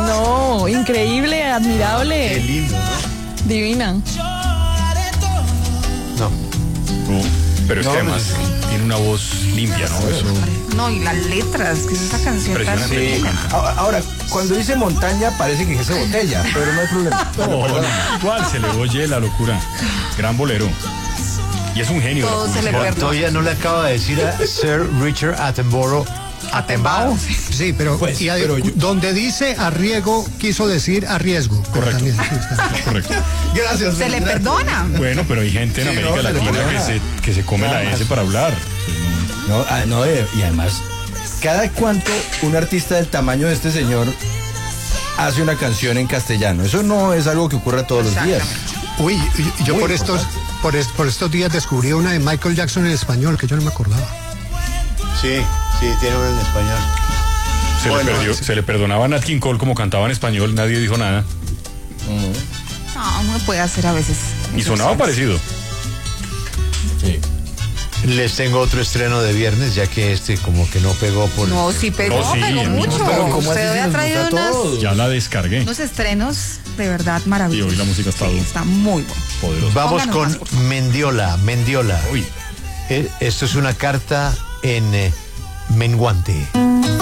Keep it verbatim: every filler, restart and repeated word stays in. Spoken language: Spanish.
No, increíble, admirable. Qué lindo, ¿no? Divina. No. No, pero es No, que además pues, tiene una voz limpia, ¿no? Eso. No, y las letras, que es esa canción tan... Impresionante. Sí. Ahora, ahora, cuando dice montaña parece que es botella, pero no hay problema. No, no, ¿cuál? Se le oye la locura. Gran bolero. Y es un genio. Todo se le perdona. Montoya no le acaba de decir a Sir Richard Attenborough Attenborough. Sí, pero, Pues, y a- pero yo- donde dice arriesgo, quiso decir arriesgo. Pero Correcto. también, sí, está. Correcto. Gracias. Se le perdona. Bueno, pero hay gente en Sí, América no, se le Latina que perdona. se, que se come la Nada S más. para hablar. No, ah, no, eh, y además, cada cuánto un artista del tamaño de este señor hace una canción en castellano. Eso no es algo que ocurra todos los días. Uy, y- yo Muy por estos, importante. por, es- por estos días descubrí una de Michael Jackson en español que yo no me acordaba. Sí, sí, tiene uno en español. Se, Bueno, le perdió- se le perdonaba a Nat King Cole como cantaba en español, nadie dijo nada. No, uno puede hacer a veces. Y sonaba parecido. Les tengo otro estreno de viernes, ya que este como que no pegó por... No, sí pegó, No, sí, pegó a mí mucho. no, pero ¿cómo así Usted si había nos traído gusta a unas- todos? Ya la descargué. unos estrenos de verdad maravillosos. Y hoy la música está Sí, dura. está muy bueno. Poderoso. Vamos Pónganos con más, por favor. Mendiola, Mendiola. Uy. Eh, Esto es una carta en eh, menguante.